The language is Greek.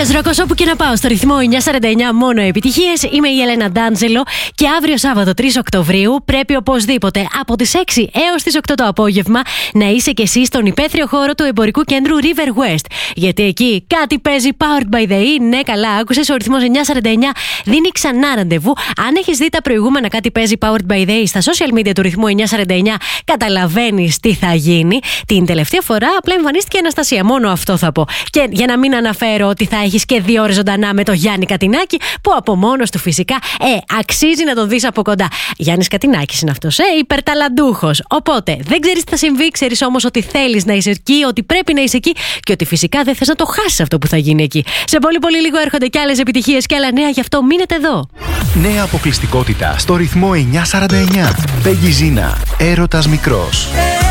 Τέλος ροκος, όπου και να πάω, στο ρυθμό 949 μόνο επιτυχίες. Είμαι η Έλενα Ντάντζελο και αύριο Σάββατο 3 Οκτωβρίου πρέπει οπωσδήποτε από τις 6 έως τις 8 το απόγευμα να είσαι κι εσύ στον υπαίθριο χώρο του εμπορικού κέντρου River West. Γιατί εκεί κάτι παίζει Powered by the E. Ναι, καλά, άκουσες, ο ρυθμός 949 δίνει ξανά ραντεβού. Αν έχεις δει τα προηγούμενα κάτι παίζει Powered by the E στα social media του ρυθμού 949, καταλαβαίνεις τι θα γίνει. Την τελευταία φορά απλά εμφανίστηκε η Αναστασία. Μόνο αυτό θα πω. Και για να μην αναφέρω ότι θα έχεις και 2 ώρες ζωντανά με το Γιάννη Κατινάκη, που από μόνος του φυσικά αξίζει να τον δεις από κοντά. Γιάννης Κατινάκης είναι αυτός, υπερταλαντούχος. Οπότε δεν ξέρεις τι θα συμβεί, ξέρεις όμως ότι θέλεις να είσαι εκεί, ότι πρέπει να είσαι εκεί και ότι φυσικά δεν θες να το χάσεις αυτό που θα γίνει εκεί. Σε πολύ πολύ λίγο έρχονται και άλλες επιτυχίες και άλλα νέα, γι' αυτό μείνετε εδώ. Νέα αποκλειστικότητα στο ρυθμό 949. Πέγγι Ζίνα, έρωτας μικρός.